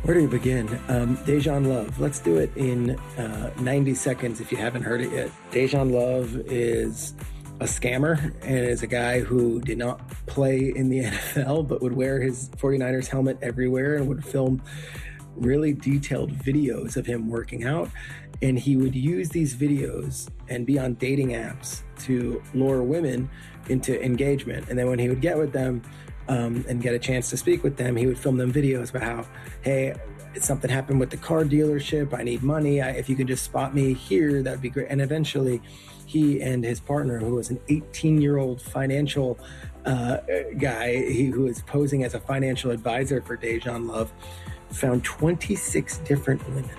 Where do we begin? Dejan Love. Let's do it in 90 seconds if you haven't heard it yet. Dejan Love is a scammer and is a guy who did not play in the NFL, but would wear his 49ers helmet everywhere and would film really detailed videos of him working out. And he would use these videos and be on dating apps to lure women into engagement. And then when he would get with them, and get a chance to speak with them, he would film them videos about how, hey, something happened with the car dealership. I need money. If you could just spot me here, that'd be great. And eventually he and his partner, who was an 18-year-old financial guy, who was posing as a financial advisor for Dejan Love, found 26 different women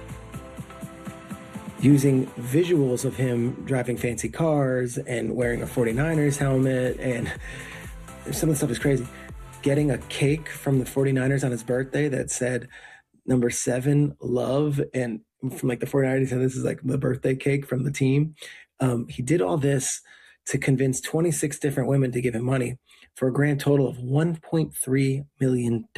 using visuals of him driving fancy cars and wearing a 49ers helmet. And some of the stuff is crazy. Getting a cake from the 49ers on his birthday that said number 7, love. And from like the 49ers, he said, this is like the birthday cake from the team. He did all this to convince 26 different women to give him money for a grand total of $1.3 million.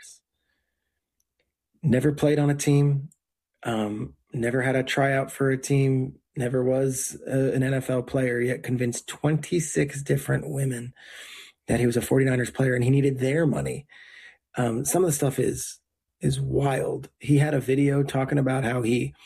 Never played on a team. Never had a tryout for a team. Never was an NFL player, yet convinced 26 different women that he was a 49ers player and he needed their money. Some of the stuff is wild. He had a video talking about how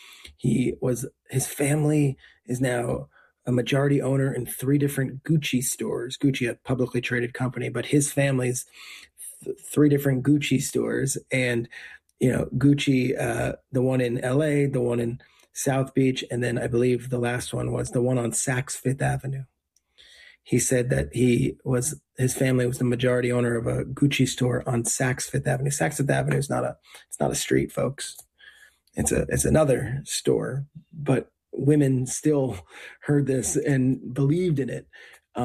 his family is now a majority owner in 3 different Gucci stores. Gucci, a publicly traded company, but his family's 3 different Gucci stores. And, Gucci, the one in LA, the one in South Beach, and then I believe the last one was the one on Saks Fifth Avenue. He said that his family was the majority owner of a Gucci store on Saks Fifth Avenue. Saks Fifth Avenue is not a street, folks. It's another store, but women still heard this and believed in it.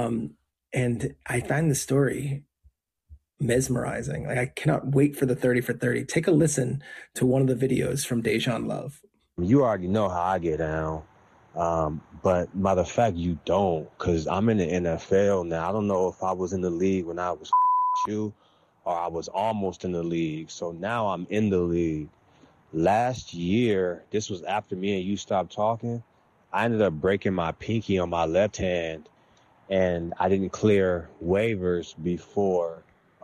And I find the story mesmerizing. Like, I cannot wait for the 30 for 30. Take a listen to one of the videos from Dejan Love. You already know how I get down. But matter of fact, you don't, because I'm in the NFL now. I don't know if I was in the league when I was you or I was almost in the league. So now I'm in the league. Last year, this was after me and you stopped talking, I ended up breaking my pinky on my left hand, and I didn't clear waivers before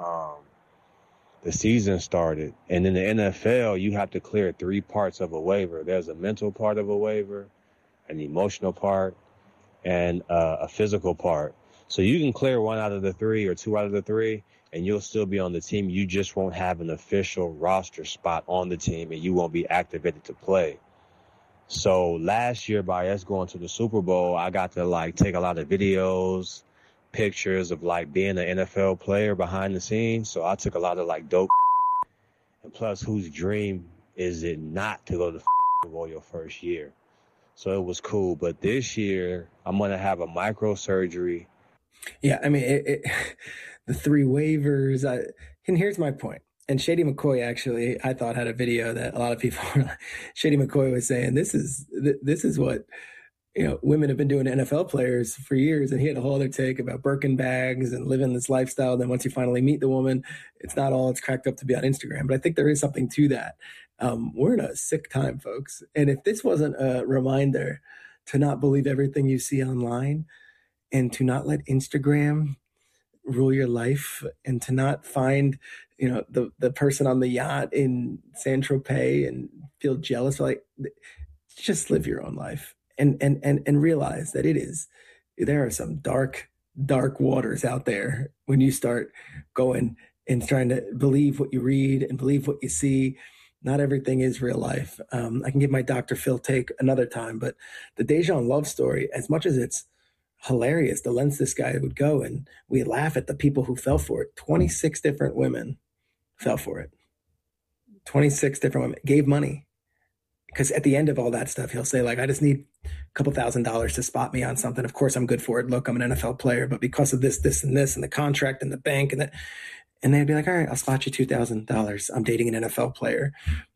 the season started. And in the NFL, you have to clear 3 parts of a waiver. There's a mental part of a waiver, an emotional part, and a physical part. So you can clear 1 out of the 3 or 2 out of the 3, and you'll still be on the team. You just won't have an official roster spot on the team, and you won't be activated to play. So last year, by us going to the Super Bowl, I got to take a lot of videos, pictures of being an NFL player behind the scenes. So I took a lot of dope. And plus, whose dream is it not to go to the Super Bowl your first year? So it was cool. But this year, I'm going to have a microsurgery. Yeah, I mean, the 3 waivers. And here's my point. And Shady McCoy actually, I thought, had a video that a lot of people were Shady McCoy was saying, this is what, women have been doing to NFL players for years. And he had a whole other take about Birkin bags and living this lifestyle. Then once you finally meet the woman, it's not all it's cracked up to be on Instagram. But I think there is something to that. We're in a sick time, folks. And if this wasn't a reminder to not believe everything you see online and to not let Instagram rule your life and to not find, the person on the yacht in Saint-Tropez and feel jealous, just live your own life and realize that there are some dark waters out there when you start going and trying to believe what you read and believe what you see. Not everything is real life. I can give my Dr. Phil take another time, but the Dejan Love story, as much as it's hilarious, the lengths this guy would go, and we laugh at the people who fell for it. 26 different women fell for it. 26 different women gave money. Because at the end of all that stuff, he'll say, I just need a couple $1,000s to spot me on something. Of course, I'm good for it. Look, I'm an NFL player, but because of this, this, and this, and the contract and the bank and that, and they'd be like, all right, I'll spot you $2,000. I'm dating an NFL player.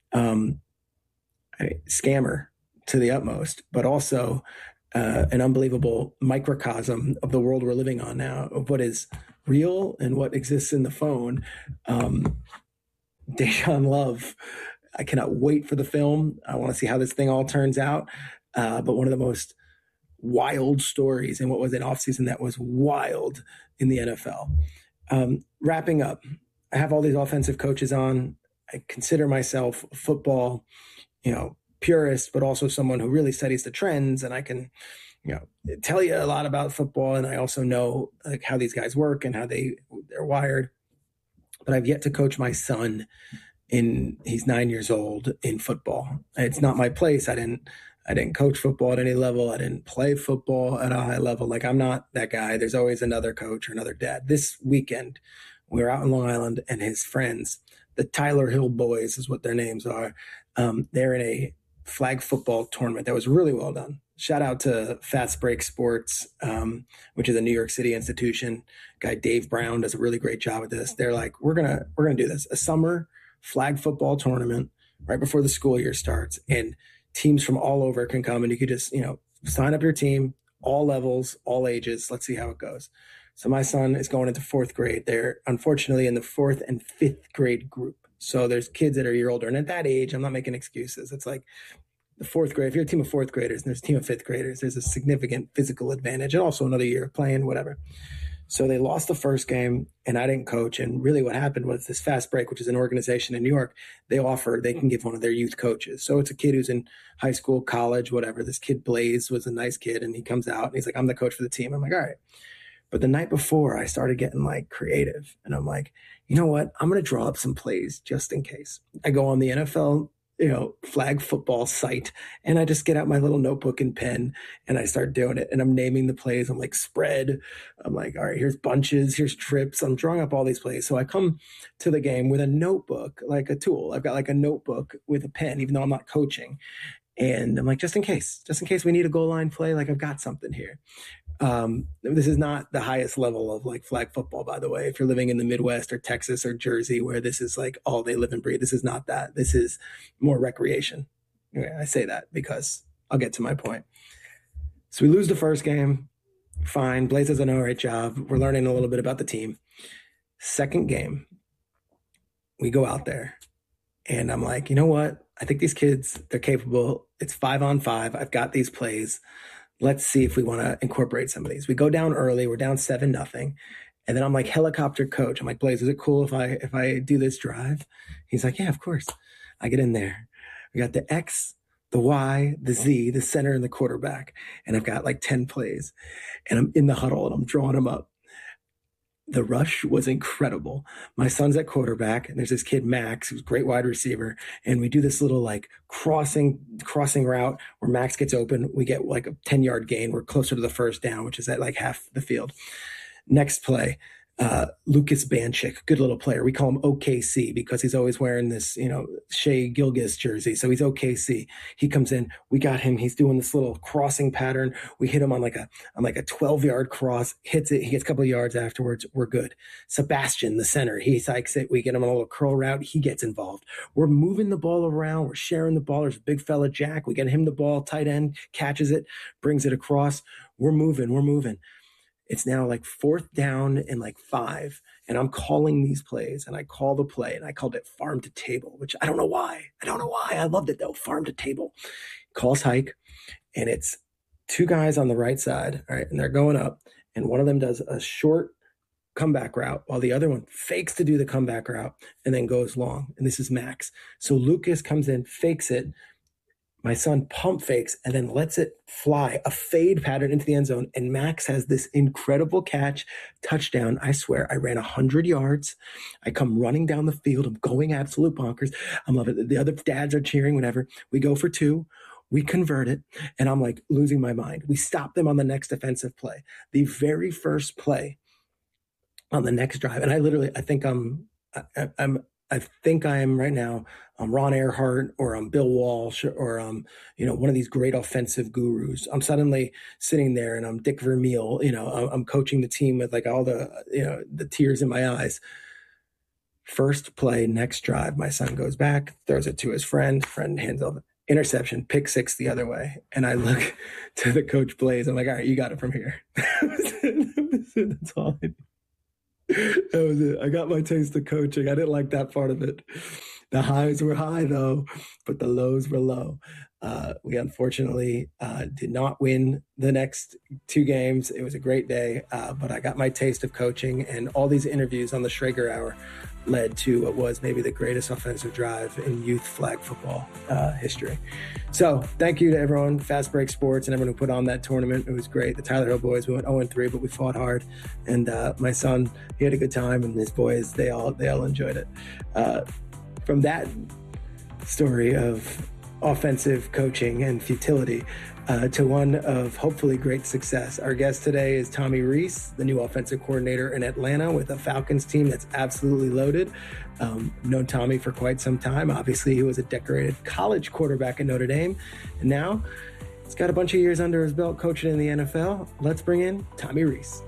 Scammer to the utmost, but also an unbelievable microcosm of the world we're living on now, of what is real and what exists in the phone. Dejan Love I cannot wait for the film. I want to see how this thing all turns out. But one of the most wild stories, and what was an offseason that was wild in the NFL. Wrapping up, I have all these offensive coaches on. I consider myself a football, purist, but also someone who really studies the trends, and I can, tell you a lot about football. And I also know like how these guys work and how they're wired. But I've yet to coach my son he's 9 years old in football. It's not my place. I didn't coach football at any level. I didn't play football at a high level. Like, I'm not that guy. There's always another coach or another dad. This weekend, we were out in Long Island, and his friends, the Tyler Hill boys is what their names are. They're in a flag football tournament that was really well done. Shout out to Fast Break Sports, which is a New York City institution. Guy Dave Brown does a really great job with this. They're like, we're gonna do this, a summer flag football tournament right before the school year starts, and teams from all over can come, and you could just, sign up your team, all levels, all ages. Let's see how it goes. So my son is going into fourth grade. They're unfortunately in the fourth and fifth grade group. So there's kids that are a year older. And at that age, I'm not making excuses. It's like the fourth grade. If you're a team of fourth graders and there's a team of fifth graders, there's a significant physical advantage, and also another year of playing, whatever. So they lost the first game, and I didn't coach. And really what happened was this Fast Break, which is an organization in New York, they can give one of their youth coaches. So it's a kid who's in high school, college, whatever. This kid, Blaze, was a nice kid, and he comes out and he's like, I'm the coach for the team. I'm like, all right. But the night before, I started getting like creative, and I'm like, you know what? I'm going to draw up some plays just in case. I go on the NFL flag football site, and I just get out my little notebook and pen, and I start doing it, and I'm naming the plays. I'm like, spread. I'm like, all right, here's bunches, here's trips. I'm drawing up all these plays. So I come to the game with a notebook, like a tool. I've got like a notebook with a pen, even though I'm not coaching. And I'm like, just in case we need a goal line play, like I've got something here. This is not the highest level of like flag football, by the way. If you're living in the Midwest or Texas or Jersey, where this is like all they live and breathe, this is not that. This is more recreation. I say that because I'll get to my point. So we lose the first game. Fine. Blaze does an all right job. We're learning a little bit about the team. Second game, we go out there, and I'm like, you know what? I think these kids, they're capable. It's 5-on-5. I've got these plays. Let's see if we want to incorporate some of these. We go down early. We're down 7-0. And then I'm like, helicopter coach. I'm like, Blaze, is it cool if I do this drive? He's like, yeah, of course. I get in there. We got the X, the Y, the Z, the center, and the quarterback. And I've got like 10 plays. And I'm in the huddle, and I'm drawing them up. The rush was incredible. My son's at quarterback, and there's this kid, Max, who's a great wide receiver. And we do this little like crossing route where Max gets open. We get like a 10-yard gain. We're closer to the first down, which is at like half the field. Next play, Lucas Banchik, good little player. We call him OKC because he's always wearing this, Shea Gilgeous jersey. So he's OKC. He comes in. We got him. He's doing this little crossing pattern. We hit him on like a 12-yard cross. Hits it. He gets a couple of yards afterwards. We're good. Sebastian, the center, he psychs it. We get him on a little curl route. He gets involved. We're moving the ball around. We're sharing the ball. There's a big fella, Jack. We get him the ball. Tight end catches it, brings it across. We're moving. It's now like fourth down and like 5. And I'm calling these plays, and I call the play, and I called it farm to table, which I don't know why. I loved it though. Farm to table. Calls hike, and it's 2 guys on the right side. All right. And they're going up, and one of them does a short comeback route while the other one fakes to do the comeback route and then goes long. And this is Max. So Lucas comes in, fakes it. My son pump fakes and then lets it fly, a fade pattern into the end zone. And Max has this incredible catch, touchdown. I swear, I ran 100 yards. I come running down the field. I'm going absolute bonkers. I'm loving it. The other dads are cheering, whatever. We go for 2. We convert it. And I'm like losing my mind. We stop them on the next offensive play. The very first play on the next drive. And I think I am right now. I'm Ron Earhart, or I'm Bill Walsh, or I'm, one of these great offensive gurus. I'm suddenly sitting there, and I'm Dick Vermeil. I'm coaching the team with like all the, the tears in my eyes. First play, next drive, my son goes back, throws it to his friend hands over, interception, pick 6 the other way. And I look to the coach Blaze. I'm like, all right, you got it from here. That's all I did. That was it. I got my taste of coaching. I didn't like that part of it. The highs were high, though, but the lows were low. We unfortunately did not win the next 2 games. It was a great day, but I got my taste of coaching, and all these interviews on the Schrager Hour led to what was maybe the greatest offensive drive in youth flag football history. So thank you to everyone, Fast Break Sports, and everyone who put on that tournament. It was great. The Tyler Hill boys, we went 0-3, but we fought hard. And my son, he had a good time, and his boys, they all enjoyed it. From that story of offensive coaching and futility to one of hopefully great success. Our guest today is Tommy Rees, the new offensive coordinator in Atlanta with a Falcons team that's absolutely loaded. Known Tommy for quite some time. Obviously, he was a decorated college quarterback at Notre Dame, and now he's got a bunch of years under his belt coaching in the NFL. Let's bring in Tommy Rees.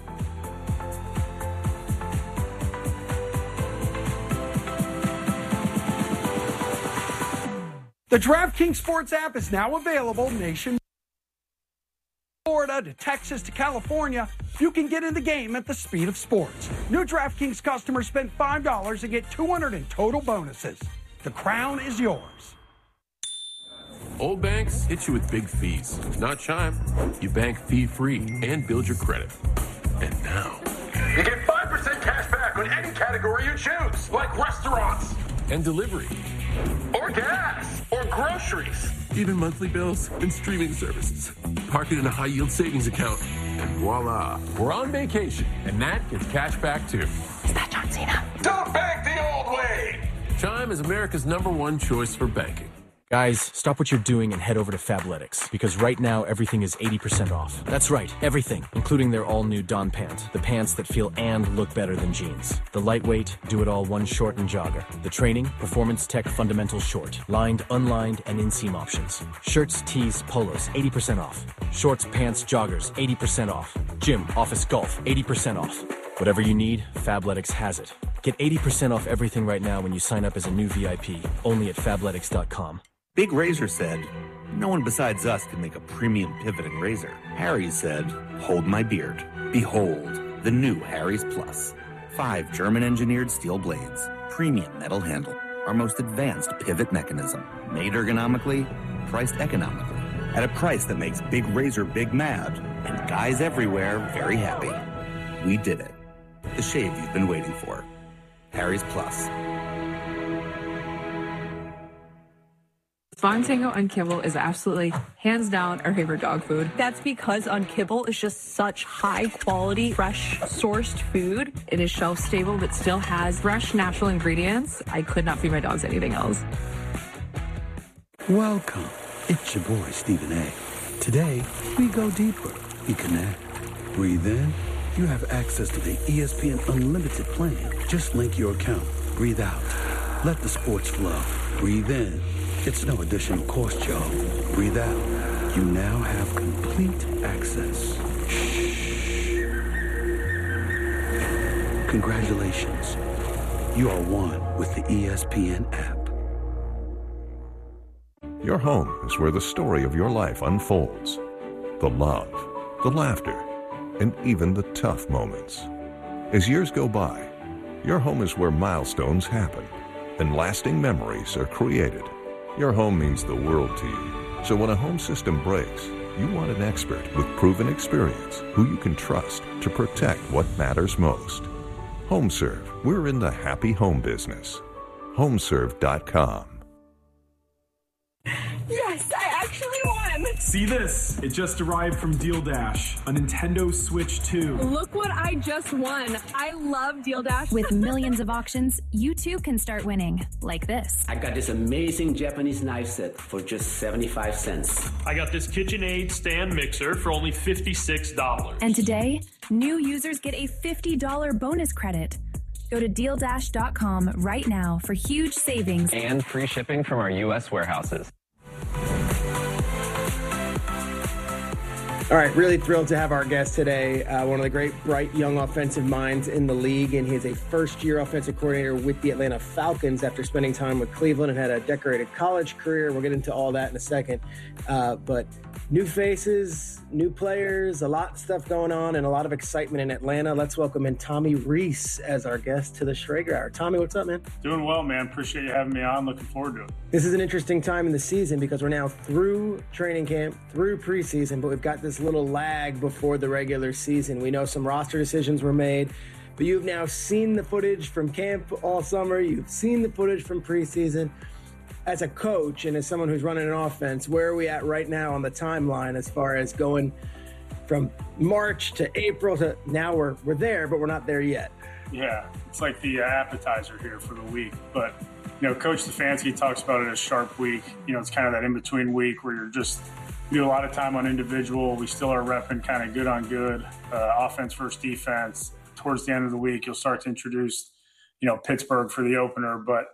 The DraftKings Sports app is now available nationwide. Florida to Texas to California, you can get in the game at the speed of sports. New DraftKings customers spend $5 and get $200 in total bonuses. The crown is yours. Old banks hit you with big fees. Not Chime. You bank fee-free and build your credit. And now, you get 5% cash back on any category you choose, like restaurants and delivery, or gas, or groceries, even monthly bills and streaming services. Park it in a high-yield savings account, and voila, we're on vacation, and that gets cash back too. Is that John Cena? Don't bank the old way! Chime is America's #1 choice for banking. Guys, stop what you're doing and head over to Fabletics, because right now everything is 80% off. That's right, everything, including their all-new Don Pant, the pants that feel and look better than jeans. The lightweight, do-it-all one short and jogger. The training, performance tech fundamental short, lined, unlined, and inseam options. Shirts, tees, polos, 80% off. Shorts, pants, joggers, 80% off. Gym, office, golf, 80% off. Whatever you need, Fabletics has it. Get 80% off everything right now when you sign up as a new VIP, only at Fabletics.com. Big Razor said, no one besides us can make a premium pivoting razor. Harry's said, hold my beard. Behold, the new Harry's Plus. 5 German-engineered steel blades, premium metal handle, our most advanced pivot mechanism. Made ergonomically, priced economically, at a price that makes Big Razor big mad, and guys everywhere very happy. We did it. The shave you've been waiting for. Harry's Plus. Spawn Tango on Kibble is absolutely, hands down, our favorite dog food. That's because on Kibble is just such high quality, fresh, sourced food. It is shelf stable, but still has fresh, natural ingredients. I could not feed my dogs anything else. Welcome. It's your boy, Stephen A. Today, we go deeper. We connect. Breathe in. You have access to the ESPN Unlimited plan. Just link your account. Breathe out. Let the sports flow. Breathe in. It's no additional cost, y'all. Breathe out. You now have complete access. Shh. Congratulations. You are one with the ESPN app. Your home is where the story of your life unfolds. The love, the laughter, and even the tough moments. As years go by, your home is where milestones happen and lasting memories are created. Your home means the world to you. So when a home system breaks, you want an expert with proven experience who you can trust to protect what matters most. HomeServe, we're in the happy home business. HomeServe.com. Yes, I actually won! See this? It just arrived from Deal Dash, a Nintendo Switch 2. Look what I just won. I love Deal Dash. With millions of auctions, you too can start winning, like this. I got this amazing Japanese knife set for just 75 cents. I got this KitchenAid stand mixer for only $56. And today, new users get a $50 bonus credit. Go to DealDash.com right now for huge savings and free shipping from our U.S. warehouses. All right, really thrilled to have our guest today, one of the great, bright, young offensive minds in the league, and he is a first-year offensive coordinator with the Atlanta Falcons after spending time with Cleveland and had a decorated college career. We'll get into all that in a second, but New faces, new players, a lot of stuff going on, and a lot of excitement in Atlanta. Let's welcome in Tommy Rees as our guest to the Schrager Hour. Tommy, what's up, man? Doing well, man. Appreciate you having me on. Looking forward to it. This is an interesting time in the season because we're now through training camp, through preseason, but we've got this little lag before the regular season. We know some roster decisions were made, but you've now seen the footage from camp all summer. You've seen the footage from preseason. As a coach and as someone who's running an offense, where are we at right now on the timeline as far as going from March to April to now we're there, but we're not there yet? Yeah, it's like the appetizer here for the week. But, Coach Stefanski talks about it as sharp week. It's kind of that in-between week where you do a lot of time on individual. We still are repping kind of good on good, offense versus defense. Towards the end of the week, you'll start to introduce, Pittsburgh for the opener. But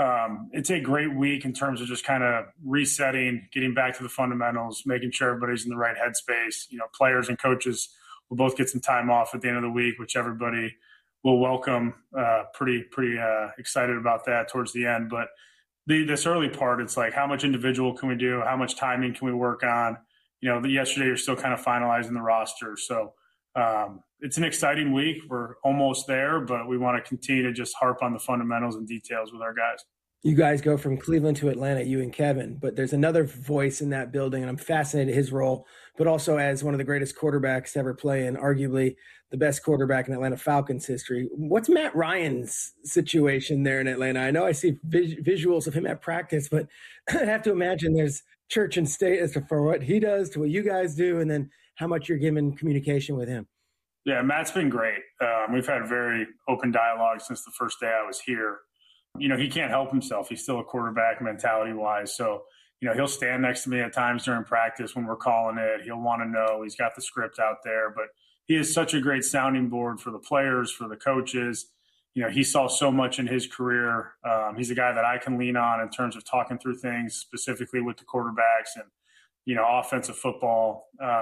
it's a great week in terms of just kind of resetting, getting back to the fundamentals, making sure everybody's in the right headspace. Players and coaches will both get some time off at the end of the week, which everybody will welcome. Pretty excited about that towards the end. But this early part, it's like, how much individual can we do? How much timing can we work on? Yesterday you're still kind of finalizing the roster. So it's an exciting week. We're almost there, but we want to continue to just harp on the fundamentals and details with our guys. You guys go from Cleveland to Atlanta, you and Kevin, but there's another voice in that building, and I'm fascinated his role, but also as one of the greatest quarterbacks to ever play and arguably the best quarterback in Atlanta Falcons history. What's Matt Ryan's situation there in Atlanta? I know I see visuals of him at practice, but I have to imagine there's church and state as for what he does to what you guys do, and then how much you're giving communication with him. Yeah, Matt's been great. We've had very open dialogue since the first day I was here. He can't help himself. He's still a quarterback mentality-wise. So, he'll stand next to me at times during practice when we're calling it. He'll want to know. He's got the script out there. But he is such a great sounding board for the players, for the coaches. He saw so much in his career. He's a guy that I can lean on in terms of talking through things, specifically with the quarterbacks and, offensive football.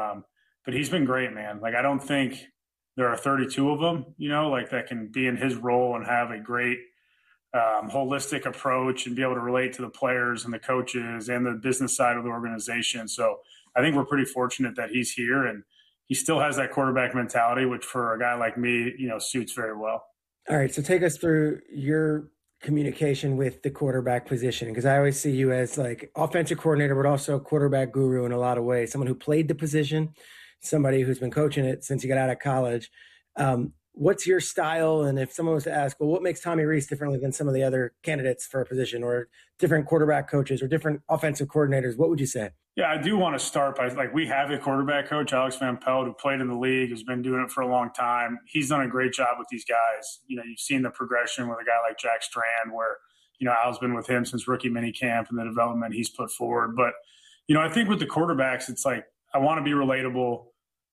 But he's been great, man. Like, I don't think – there are 32 of them, that can be in his role and have a great holistic approach and be able to relate to the players and the coaches and the business side of the organization. So I think we're pretty fortunate that he's here, and he still has that quarterback mentality, which for a guy like me, suits very well. All right. So take us through your communication with the quarterback position, because I always see you as like offensive coordinator, but also quarterback guru in a lot of ways, someone who played the position, somebody who's been coaching it since you got out of college. What's your style? And if someone was to ask, well, what makes Tommy Rees differently than some of the other candidates for a position or different quarterback coaches or different offensive coordinators, what would you say? Yeah, I do want to start by, we have a quarterback coach, Alex Van Pelt, who played in the league, who's been doing it for a long time. He's done a great job with these guys. You've seen the progression with a guy like Jack Strand where, Al's been with him since rookie minicamp and the development he's put forward. But, I think with the quarterbacks, it's like, I want to be relatable.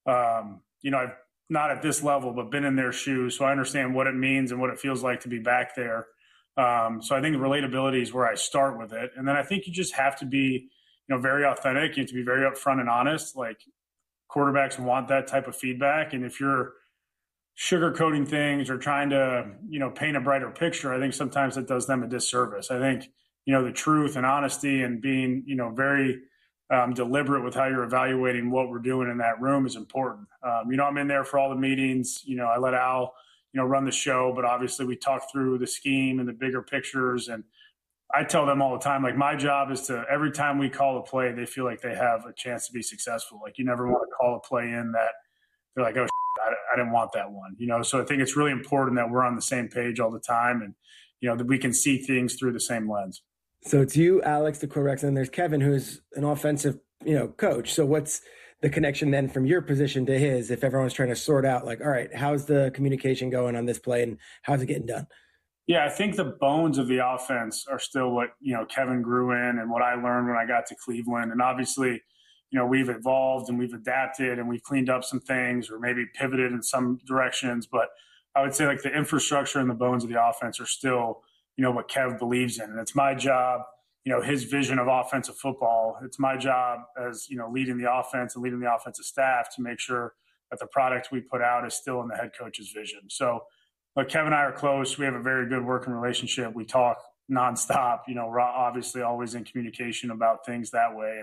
I've not at this level, but been in their shoes. So I understand what it means and what it feels like to be back there. So I think relatability is where I start with it. And then I think you just have to be, very authentic. You have to be very upfront and honest. Like, quarterbacks want that type of feedback. And if you're sugarcoating things or trying to, paint a brighter picture, I think sometimes it does them a disservice. I think, the truth and honesty and being, very deliberate with how you're evaluating what we're doing in that room is important. I'm in there for all the meetings. I let Al, run the show, but obviously we talk through the scheme and the bigger pictures. And I tell them all the time, like, my job is to, every time we call a play, they feel like they have a chance to be successful. Like, you never want to call a play in that they're like, oh, I didn't want that one. So I think it's really important that we're on the same page all the time and, that we can see things through the same lens. So it's you, Alex, the quarterbacks, and then there's Kevin, who's an offensive, coach. So what's the connection then from your position to his, if everyone's trying to sort out, like, all right, how's the communication going on this play and how's it getting done? Yeah, I think the bones of the offense are still what, Kevin grew in and what I learned when I got to Cleveland. And obviously, we've evolved and we've adapted and we've cleaned up some things or maybe pivoted in some directions. But I would say, like, the infrastructure and the bones of the offense are still, what Kev believes in. And it's my job, his vision of offensive football. It's my job as, leading the offense and leading the offensive staff to make sure that the product we put out is still in the head coach's vision. So, but Kevin and I are close. We have a very good working relationship. We talk nonstop. We're obviously always in communication about things that way. And,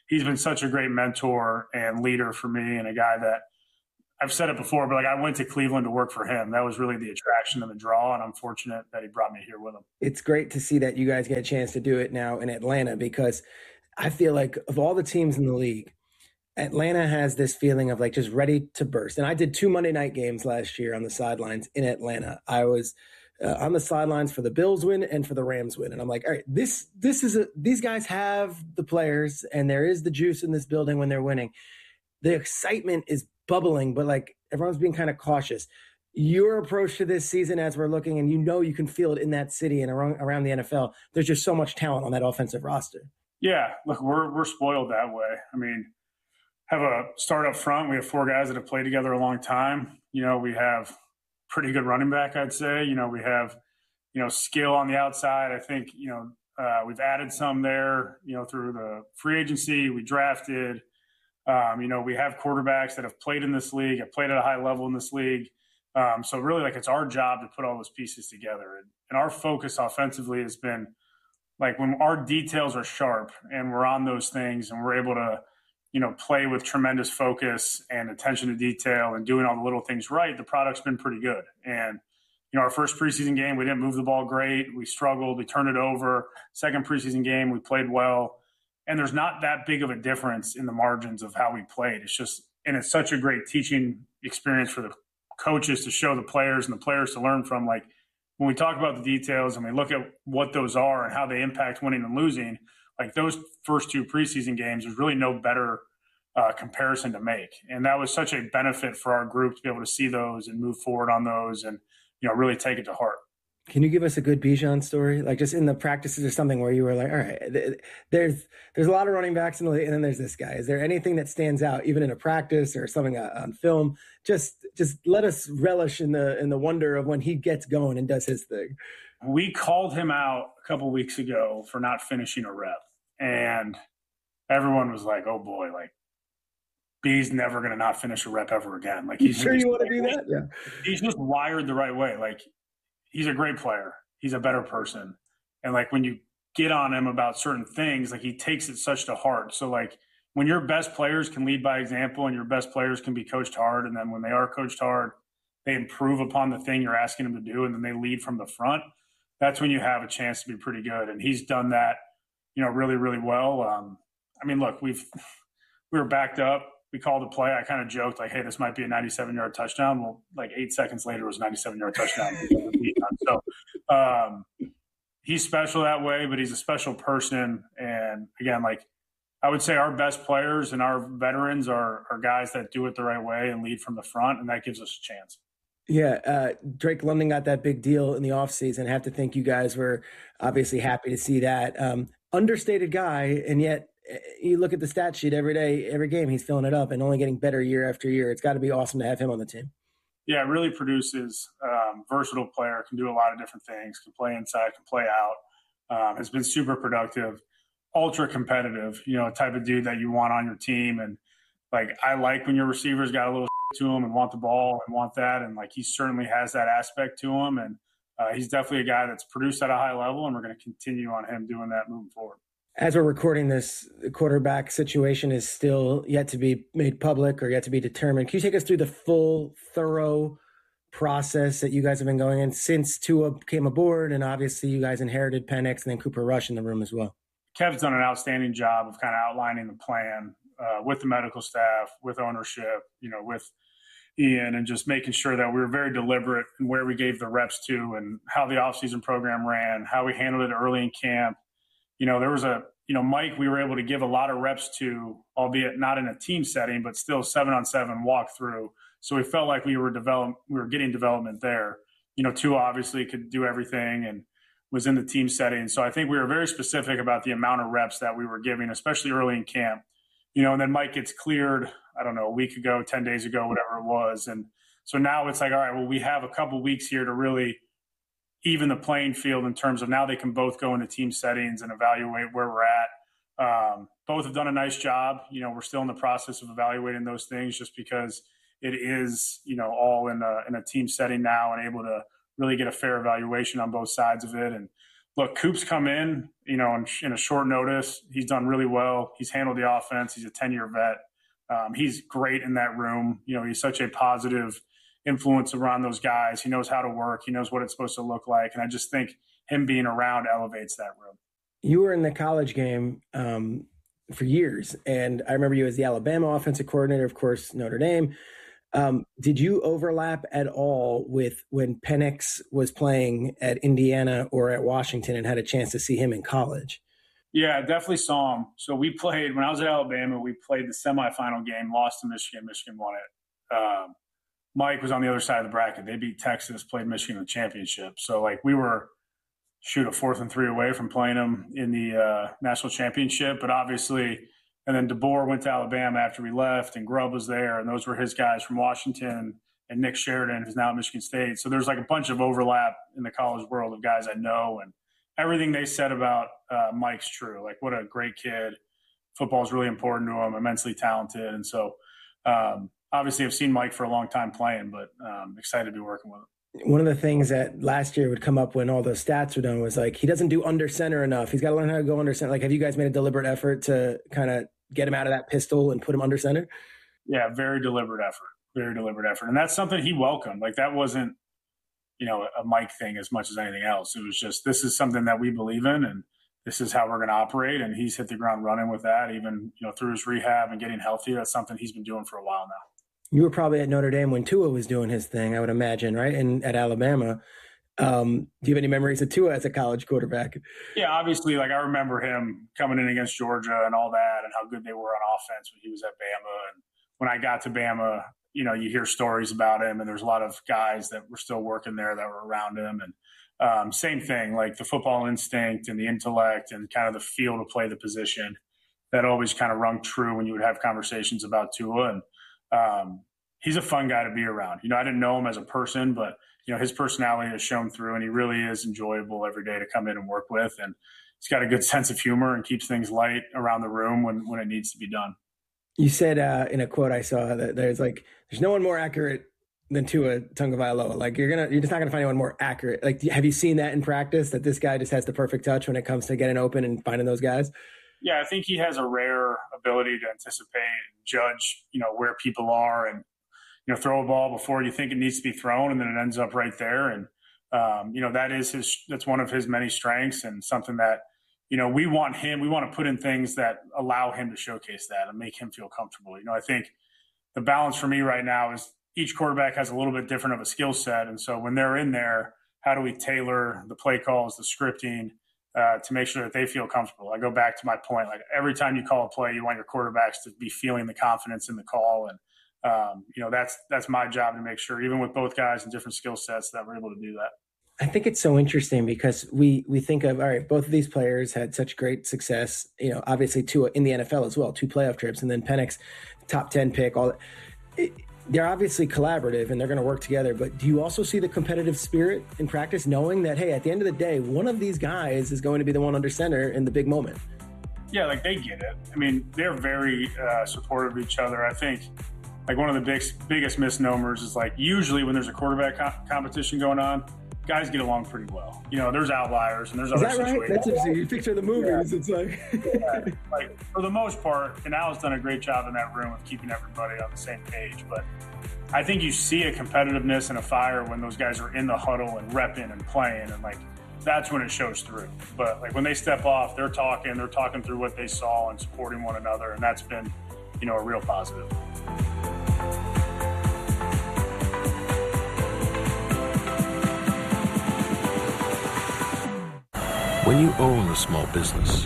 he's been such a great mentor and leader for me, and a guy that I've said it before, but like I went to Cleveland to work for him. That was really the attraction and the draw, and I'm fortunate that he brought me here with him. It's great to see that you guys get a chance to do it now in Atlanta, because I feel like of all the teams in the league, Atlanta has this feeling of like just ready to burst. And I did 2 Monday night games last year on the sidelines in Atlanta. I was on the sidelines for the Bills win and for the Rams win. And I'm like, all right, these guys have the players, and there is the juice in this building when they're winning. The excitement is bubbling, but like everyone's being kind of cautious. Your approach to this season, as we're looking, and you can feel it in that city and around the NFL, there's just so much talent on that offensive roster. Yeah, look, we're spoiled that way. I mean, have a start up front. We have 4 guys that have played together a long time. We have pretty good running back, I'd say. We have, skill on the outside. I think, we've added some there, through the free agency we drafted. We have quarterbacks that have played in this league, have played at a high level in this league. So really, like, it's our job to put all those pieces together. And our focus offensively has been, like, when our details are sharp and we're on those things and we're able to, play with tremendous focus and attention to detail and doing all the little things right, the product's been pretty good. And, our first preseason game, we didn't move the ball great. We struggled. We turned it over. Second preseason game, we played well. And there's not that big of a difference in the margins of how we played. It's such a great teaching experience for the coaches to show the players and the players to learn from. Like, when we talk about the details and we look at what those are and how they impact winning and losing, like those first 2 preseason games, there's really no better comparison to make. And that was such a benefit for our group to be able to see those and move forward on those and, really take it to heart. Can you give us a good Bijan story? Like, just in the practices or something where you were like, all right, there's a lot of running backs in the league, and then there's this guy. Is there anything that stands out, even in a practice or something on film? Just let us relish in the wonder of when he gets going and does his thing. We called him out a couple weeks ago for not finishing a rep, and everyone was like, oh boy, like, B's never going to not finish a rep ever again. Like, he's sure you want to do that? Yeah. He's just wired the right way. Like, he's a great player. He's a better person. And like, when you get on him about certain things, like, he takes it such to heart. So like, when your best players can lead by example and your best players can be coached hard, and then when they are coached hard, they improve upon the thing you're asking them to do, and then they lead from the front, that's when you have a chance to be pretty good. And he's done that, really, really well. I mean, look, we were backed up. We called a play. I kind of joked like, hey, this might be a 97-yard touchdown. Well, like 8 seconds later, it was a 97-yard touchdown. So he's special that way, but he's a special person. And again, like, I would say our best players and our veterans are guys that do it the right way and lead from the front, and that gives us a chance. Yeah, Drake London got that big deal in the offseason. I have to think you guys were obviously happy to see that. Understated guy, and yet you look at the stat sheet every day, every game, he's filling it up and only getting better year after year. It's got to be awesome to have him on the team. Yeah, it really produces. Versatile player, can do a lot of different things, can play inside, can play out. Has been super productive, ultra competitive, type of dude that you want on your team. And like, I like when your receivers got a little to him and want the ball and want that. And like, he certainly has that aspect to him. And he's definitely a guy that's produced at a high level, and we're going to continue on him doing that moving forward. As we're recording this, the quarterback situation is still yet to be made public or yet to be determined. Can you take us through the full, thorough process that you guys have been going in since Tua came aboard? And obviously you guys inherited Penix and then Cooper Rush in the room as well. Kev's done an outstanding job of kind of outlining the plan with the medical staff, with ownership, with Ian, and just making sure that we were very deliberate in where we gave the reps to and how the offseason program ran, how we handled it early in camp. There was Mike, we were able to give a lot of reps to, albeit not in a team setting, but still 7-on-7 walkthrough. So we felt like we were getting development there. Tua obviously could do everything and was in the team setting. So I think we were very specific about the amount of reps that we were giving, especially early in camp. And then Mike gets cleared, I don't know, a week ago, 10 days ago, whatever it was. And so now it's like, all right, well, we have a couple weeks here to really even the playing field in terms of now they can both go into team settings and evaluate where we're at. Both have done a nice job. We're still in the process of evaluating those things just because it is, all in a team setting now and able to really get a fair evaluation on both sides of it. And look, Coop's come in, in a short notice. He's done really well. He's handled the offense. He's a 10-year vet. He's great in that room. He's such a positive influence around those guys. He knows how to work. He knows what it's supposed to look like. And I just think him being around elevates that room. You were in the college game for years, and I remember you as the Alabama offensive coordinator, of course, Notre Dame. Did you overlap at all with when Penix was playing at Indiana or at Washington and had a chance to see him in college? Yeah, I definitely saw him. So we played, when I was at Alabama, we played the semifinal game, lost to Michigan. Michigan won it. Mike was on the other side of the bracket. They beat Texas, played Michigan in the championship. So, we were, a 4th and 3 away from playing them in the national championship. But obviously, and then DeBoer went to Alabama after we left, and Grubb was there, and those were his guys from Washington, and Nick Sheridan, who's now at Michigan State. So there's a bunch of overlap in the college world of guys I know, and everything they said about Mike's true. What a great kid. Football is really important to him, immensely talented. And so obviously I've seen Mike for a long time playing, but excited to be working with him. One of the things that last year would come up when all those stats were done was he doesn't do under center enough. He's got to learn how to go under center. Have you guys made a deliberate effort to kind of get him out of that pistol and put him under center? Yeah, very deliberate effort. And that's something he welcomed. That wasn't, a Mike thing as much as anything else. It was just, this is something that we believe in, and this is how we're going to operate. And he's hit the ground running with that, even, through his rehab and getting healthy. That's something he's been doing for a while now. You were probably at Notre Dame when Tua was doing his thing, I would imagine, right? And at Alabama. Do you have any memories of Tua as a college quarterback? Yeah, obviously, I remember him coming in against Georgia and all that, and how good they were on offense when he was at Bama. And when I got to Bama, you hear stories about him, and there's a lot of guys that were still working there that were around him. And same thing, the football instinct and the intellect and kind of the feel to play the position, that always kind of rung true when you would have conversations about Tua. And he's a fun guy to be around. I didn't know him as a person, but his personality has shown through, and he really is enjoyable every day to come in and work with. And he's got a good sense of humor and keeps things light around the room when it needs to be done. You said in a quote I saw that there's no one more accurate than Tua Tagovailoa. You're just not gonna find anyone more accurate. Have you seen that in practice, that this guy just has the perfect touch when it comes to getting open and finding those guys? Yeah, I think he has a rare ability to anticipate and judge, where people are, and throw a ball before you think it needs to be thrown, and then it ends up right there. And that's one of his many strengths, and something that we want to put in things that allow him to showcase that and make him feel comfortable. I think the balance for me right now is each quarterback has a little bit different of a skill set. And so when they're in there, how do we tailor the play calls, the scripting, to make sure that they feel comfortable? I go back to my point, every time you call a play, you want your quarterbacks to be feeling the confidence in the call. And, that's my job to make sure, even with both guys and different skill sets, that we're able to do that. I think it's so interesting because we think of, all right, both of these players had such great success, obviously Tua in the NFL as well, 2 playoff trips, and then Penix, top 10 pick, they're obviously collaborative and they're going to work together. But do you also see the competitive spirit in practice, knowing that, hey, at the end of the day, one of these guys is going to be the one under center in the big moment? Yeah, they get it. I mean, they're very supportive of each other. I think one of the biggest misnomers is usually when there's a quarterback competition going on, guys get along pretty well. There's outliers and there's other situations. Right? That's interesting. You picture the movies. Yeah. It's for the most part, Canal's done a great job in that room of keeping everybody on the same page. But I think you see a competitiveness and a fire when those guys are in the huddle and repping and playing, and that's when it shows through. But when they step off, they're talking through what they saw and supporting one another, and that's been, a real positive. When you own a small business,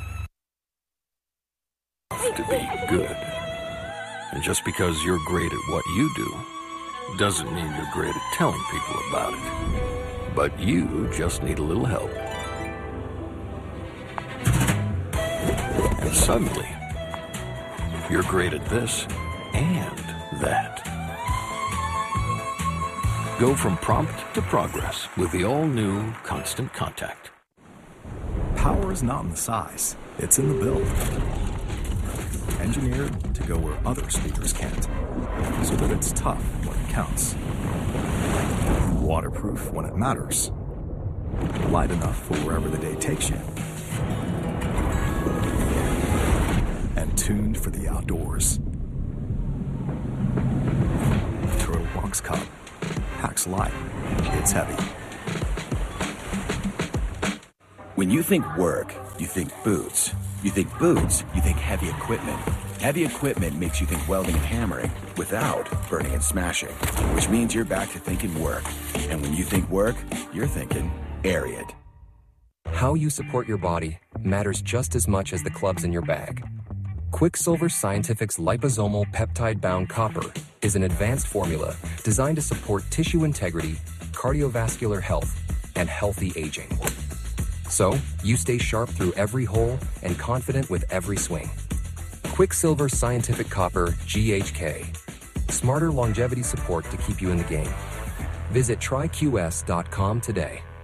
you have to be good. And just because you're great at what you do, doesn't mean you're great at telling people about it. But you just need a little help. And suddenly, you're great at this and that. Go from prompt to progress with the all-new Constant Contact. Power is not in the size, it's in the build. Engineered to go where other speakers can't, so that it's tough when it counts. Waterproof when it matters, Light enough for wherever the day takes you. And tuned for the outdoors. Turtle Box Cup. Packs light. It's heavy. When you think work, you think boots. You think boots, you think heavy equipment. Heavy equipment makes you think welding and hammering without burning and smashing, which means you're back to thinking work. And when you think work, you're thinking Ariat. How you support your body matters just as much as the clubs in your bag. Quicksilver Scientific's liposomal peptide-bound copper is an advanced formula designed to support tissue integrity, cardiovascular health, and healthy aging. So, you stay sharp through every hole and confident with every swing. Quicksilver Scientific Copper GHK. Smarter longevity support to keep you in the game. Visit tryqs.com today.